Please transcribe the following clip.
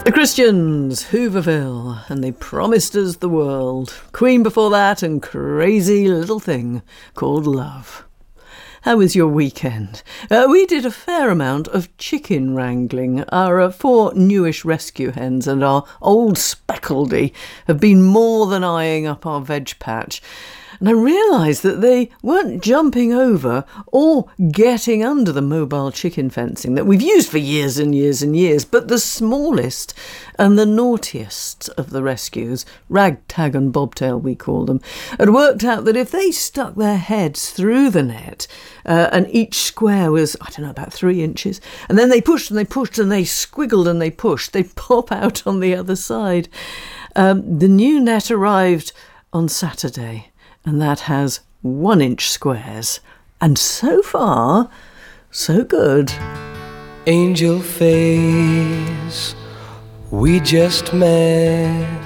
The Christians, Hooverville, and they promised us the world. Queen before that, and crazy little thing called love. How was your weekend? We did a fair amount of chicken wrangling. Our 4 newish rescue hens and our old Speckledy have been more than eyeing up our veg patch. And I realised that they weren't jumping over or getting under the mobile chicken fencing that we've used for years and years and years, but the smallest and the naughtiest of the rescues, Ragtag and Bobtail we call them, had worked out that if they stuck their heads through the net, and each square was, about 3 inches, and then they pushed and they pushed and they squiggled and they pushed, they'd pop out on the other side. The new net arrived on Saturday, and that has 1-inch squares. And so far, so good. Angel face, we just met.